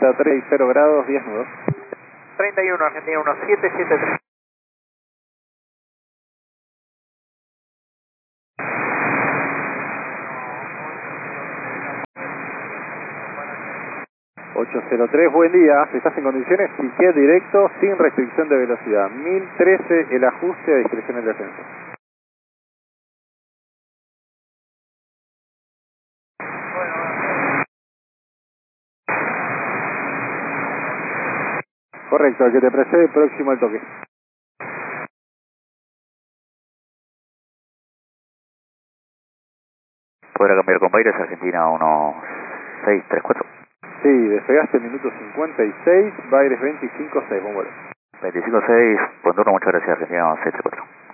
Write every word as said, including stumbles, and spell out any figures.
pista tres y cero grados, diez nudos. treinta y uno, Argentina uno siete siete tres. ocho cero tres, buen día, si estás en condiciones, piqué directo sin restricción de velocidad. mil trece el ajuste a discreción del descenso. Correcto, el que te precede, próximo al toque. ¿Podrá cambiar con Baires Argentina uno seis tres cuatro? Sí, despegaste minuto cincuenta y seis, Baires veinticinco seis, buen vuelo. veinticinco seis, buen turno, muchas gracias Argentina seis tres cuatro.